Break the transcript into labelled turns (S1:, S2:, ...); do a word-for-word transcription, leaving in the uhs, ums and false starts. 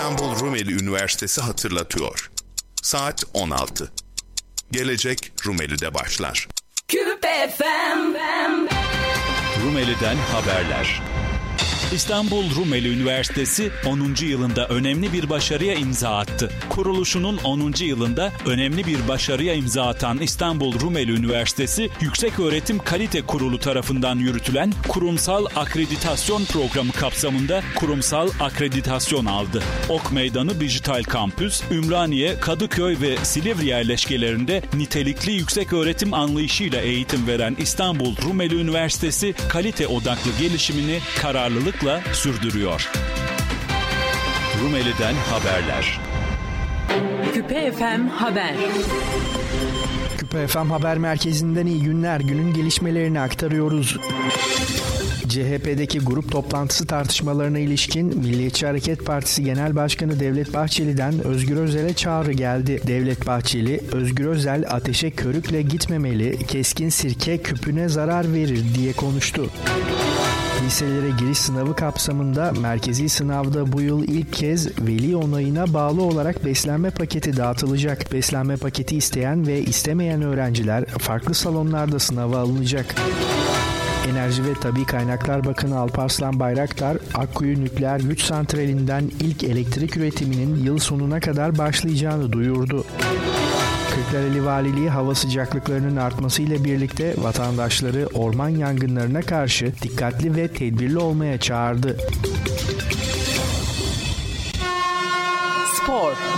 S1: İstanbul Rumeli Üniversitesi hatırlatıyor. Saat on altı. Gelecek Rumeli'de başlar.
S2: Küpe F M.
S3: Rumeli'den haberler. İstanbul Rumeli Üniversitesi onuncu yılında önemli bir başarıya imza attı. Kuruluşunun onuncu yılında önemli bir başarıya imza atan İstanbul Rumeli Üniversitesi, Yükseköğretim Kalite Kurulu tarafından yürütülen kurumsal akreditasyon programı kapsamında kurumsal akreditasyon aldı. Ok Meydanı Dijital Kampüs, Ümraniye, Kadıköy ve Silivri yerleşkelerinde nitelikli yükseköğretim anlayışıyla eğitim veren İstanbul Rumeli Üniversitesi, kalite odaklı gelişimini kararlılık sürdürüyor. Rumeli'den haberler.
S2: Küpe F M Haber.
S4: Küpe F M Haber Merkezi'nden iyi günler. Günün gelişmelerini aktarıyoruz. C H P'deki grup toplantısı tartışmalarına ilişkin Milliyetçi Hareket Partisi Genel Başkanı Devlet Bahçeli'den Özgür Özel'e çağrı geldi. Devlet Bahçeli, Özgür Özel ateşe körükle gitmemeli, keskin sirke küpüne zarar verir diye konuştu. Liselere giriş sınavı kapsamında merkezi sınavda bu yıl ilk kez veli onayına bağlı olarak beslenme paketi dağıtılacak. Beslenme paketi isteyen ve istemeyen öğrenciler farklı salonlarda sınava alınacak. Enerji ve Tabii Kaynaklar Bakanı Alparslan Bayraktar, Akkuyu Nükleer Güç Santrali'nden ilk elektrik üretiminin yıl sonuna kadar başlayacağını duyurdu. Kırklareli Valiliği hava sıcaklıklarının artmasıyla birlikte vatandaşları orman yangınlarına karşı dikkatli ve tedbirli olmaya çağırdı.
S2: Spor.